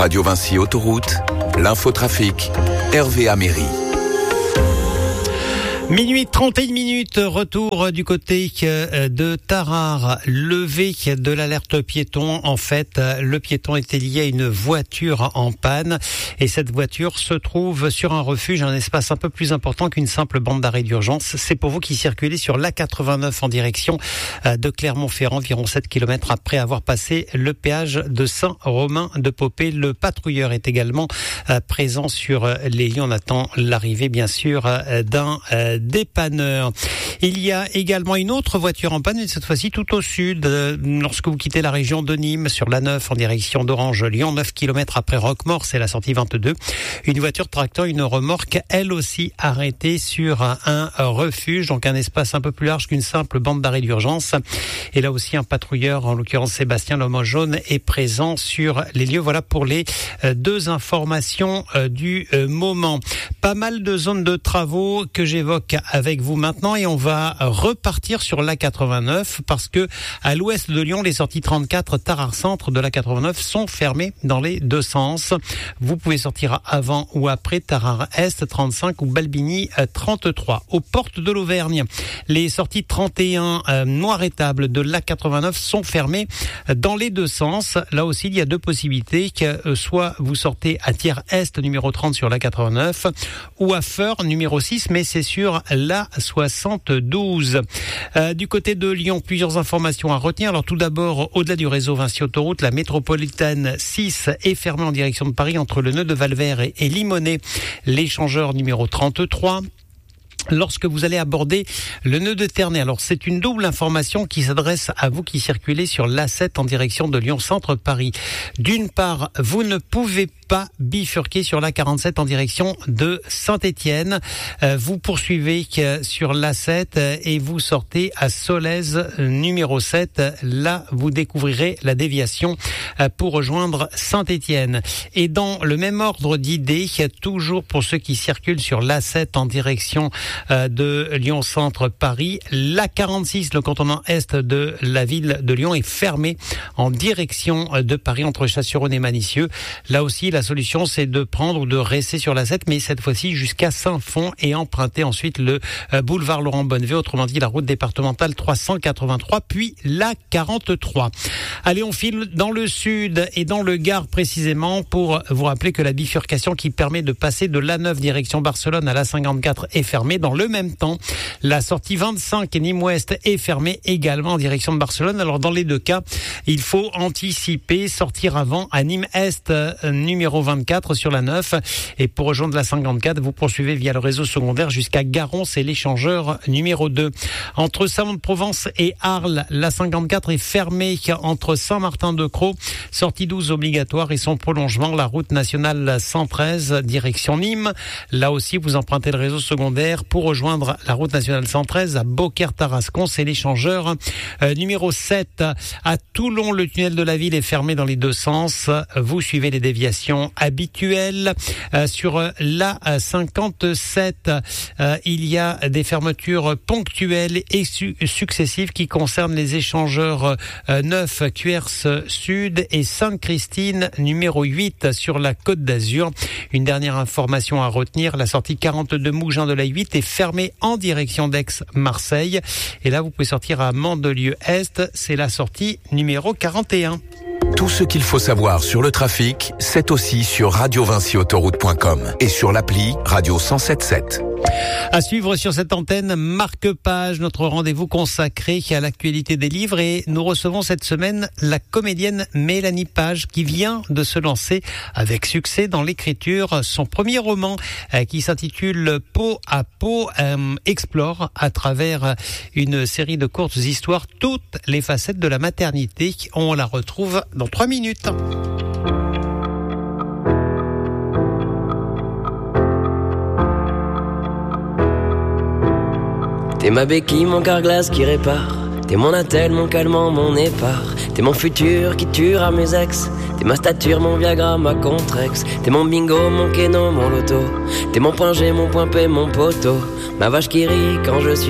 Radio Vinci Autoroute, l'infotrafic, Hervé Améry. Minuit 31 minutes, retour du côté de Tarare, levée de l'alerte piéton. En fait, le piéton était lié à une voiture en panne et cette voiture se trouve sur un refuge, un espace un peu plus important qu'une simple bande d'arrêt d'urgence. C'est pour vous qui circulez sur l'A89 en direction de Clermont-Ferrand, environ 7 km après avoir passé le péage de Saint-Romain-de-Popé. Le patrouilleur est également présent sur les lieux. On attend l'arrivée, bien sûr, d'un dépanneur. Il y a également une autre voiture en panne, mais cette fois-ci tout au sud. Lorsque vous quittez la région de Nîmes sur l'A9 en direction d'Orange-Lyon, 9 km après Roquemort, c'est la sortie 22. Une voiture tractant une remorque, elle aussi arrêtée sur un refuge, donc un espace un peu plus large qu'une simple bande d'arrêt d'urgence. Et là aussi, un patrouilleur, en l'occurrence Sébastien l'homme jaune, est présent sur les lieux. Voilà pour les deux informations du moment. Pas mal de zones de travaux que j'évoque avec vous maintenant et on va repartir sur l'A89 parce que à l'ouest de Lyon, les sorties 34 Tarare Centre de l'A89 sont fermées dans les deux sens. Vous pouvez sortir avant ou après Tarare Est 35 ou Balbigny 33. Aux portes de l'Auvergne, les sorties 31 Noir-et-Table de l'A89 sont fermées dans les deux sens. Là aussi, il y a deux possibilités, que soit vous sortez à Thiers-Est numéro 30 sur l'A89 ou à Feurs numéro 6, mais c'est sur la 72. Du côté de Lyon, plusieurs informations à retenir. Alors tout d'abord, au-delà du réseau Vinci Autoroute, la métropolitaine 6 est fermée en direction de Paris entre le nœud de Valvert et Limonest. L'échangeur numéro 33. Lorsque vous allez aborder le nœud de Ternay, alors c'est une double information qui s'adresse à vous qui circulez sur l'A7 en direction de Lyon Centre Paris. D'une part, vous ne pouvez pas bifurquer sur l'A47 en direction de Saint-Étienne. Vous poursuivez sur l'A7 et vous sortez à Solèze numéro 7. Là, vous découvrirez la déviation pour rejoindre Saint-Étienne. Et dans le même ordre d'idées, toujours pour ceux qui circulent sur l'A7 en direction de Lyon Centre Paris, l'A46, le cantonnement est de la ville de Lyon, est fermé en direction de Paris entre Chasseronne et Manicieux. Là aussi, la solution, c'est de prendre ou de rester sur l'A7, mais cette fois-ci jusqu'à Saint-Fond et emprunter ensuite le boulevard Laurent Bonnevet, autrement dit la route départementale 383, puis l'A43. Allez, on file dans le sud et dans le Gard précisément pour vous rappeler que la bifurcation qui permet de passer de l'A9 direction Barcelone à l'A54 est fermée. Dans le même temps, la sortie 25 et Nîmes-Ouest est fermée également en direction de Barcelone. Alors dans les deux cas, il faut anticiper, sortir avant à Nîmes-Est numéro 24 sur la 9. Et pour rejoindre la 54, vous poursuivez via le réseau secondaire jusqu'à Garon, c'est l'échangeur numéro 2. Entre Salon-de-Provence et Arles, la 54 est fermée entre Saint-Martin-de-Crau, sortie 12 obligatoire et son prolongement, la route nationale 113 direction Nîmes. Là aussi, vous empruntez le réseau secondaire pour rejoindre la route nationale 113 à Beaucaire-Tarascon, c'est l'échangeur numéro 7. À Toulon, le tunnel de la ville est fermé dans les deux sens. Vous suivez les déviations habituelles. Sur la 57, il y a des fermetures ponctuelles et successives qui concernent les échangeurs 9 Cuers Sud et Sainte-Christine numéro 8 sur la Côte d'Azur. Une dernière information à retenir, la sortie 42 Mougins de la 8 est fermée en direction d'Aix-Marseille. Et là, vous pouvez sortir à Mandelieu-Est, c'est la sortie numéro 41. Tout ce qu'il faut savoir sur le trafic, c'est aussi sur radiovinciautoroute.com et sur l'appli Radio 107.7. À suivre sur cette antenne, Marque-Page, notre rendez-vous consacré à l'actualité des livres. Et nous recevons cette semaine la comédienne Mélanie Page qui vient de se lancer avec succès dans l'écriture. Son premier roman qui s'intitule Peau à peau explore à travers une série de courtes histoires toutes les facettes de la maternité. On la retrouve dans 3 minutes. T'es ma béquille, mon carglass qui répare. T'es mon attel, mon calmant, mon épar. T'es mon futur qui tuera mes ex. T'es ma stature, mon Viagra, ma Contrex. T'es mon bingo, mon kéno, mon loto. T'es mon point G, mon point P, mon poteau. Ma vache qui rit quand je suis